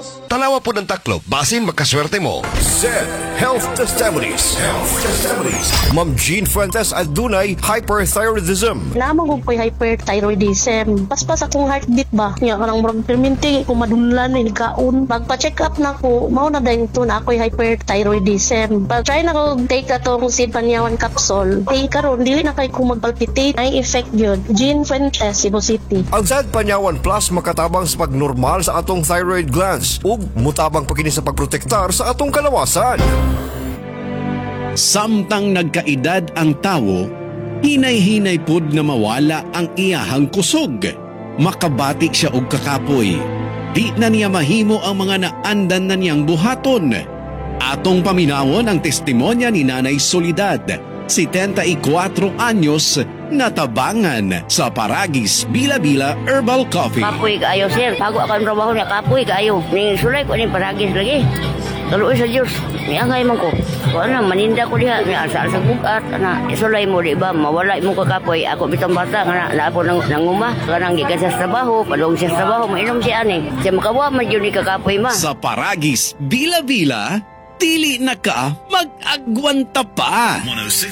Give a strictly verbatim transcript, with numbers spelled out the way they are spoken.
Tanawa po ng taklo, basin makaswerte mo. Z Health Testimonies. Health Testimonies. Ma'am Jean Fuentes adunay hyperthyroidism. Naman ko ko'y hyperthyroidism. Paspas akong heartbeat ba? Nga karang murag perminti, kumadunlan, nilikaon. Pagpa-check up na ko, mao na dahil ito na ako'y hyperthyroidism. Pag-try na ko take atong Sid Panyawan capsule. Di karon dili na kay ko magpalpitate. Ay effect yun. Jean Fuentes, Cebu City. Ang Z Panyawan Plus makatabang sa pagnormal sa atong thyroid glands ug mutabang pa kini sa pagprotektar sa atong kalawasan. Samtang nagkaedad ang tawo, hinay-hinay pud nga mawala ang iyahang kusog. Makabati siya og kakapoy. Di na niya mahimo ang mga naandan na niyang buhaton. Atong paminawon ang testimonya ni Nanay Soledad, setenta-y-kwatro anyos, natabangan sa Paragis Bila-Bila Herbal Coffee. Kapoy kaayo, sir. Bago ako ang trabaho niya, kapoy kaayo. Ning sulay ko ning Paragis lagi. Taluoy sa Diyos. Niangay man ko. Kung ano, maninda ko diha. Ni asa sa bugat. Ana, isulay mo, di ba? Mawala mo ka kapoy. Ako bitang bata. Nga na ako nang, nanguma. Kanang gikan sa trabaho. Padong siya sa trabaho. Mainom siya ani. Siya makawa man yun ni kakapoy ma. Sa Paragis Bila-Bila, dili na ka mag-agwanta pa.